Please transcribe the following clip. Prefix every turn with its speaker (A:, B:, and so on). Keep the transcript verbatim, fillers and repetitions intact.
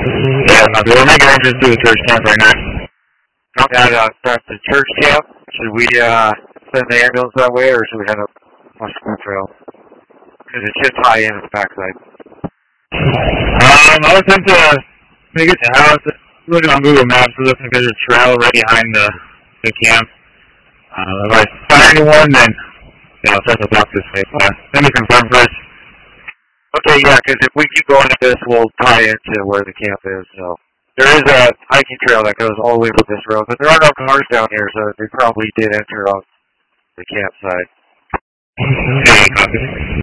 A: Yeah, no, we're making entrance to the church camp right now.
B: Okay, uh, that's the church camp. Should we uh, send the ambulance that way, or should we head up Washington Trail? Because it should tie in at the backside.
A: Um, I was sent to make it to house. Looking on Google Maps, we're looking for the trail right behind the, the camp. Uh, if I find one, then yeah, I'll set the block this way. Uh, let me confirm first.
B: Okay, yeah, because if we keep going at this, we'll tie into where the camp is. So there is a hiking trail that goes all the way to this road, but there are no cars down here, so they probably did enter on the campsite.
A: Okay, copy.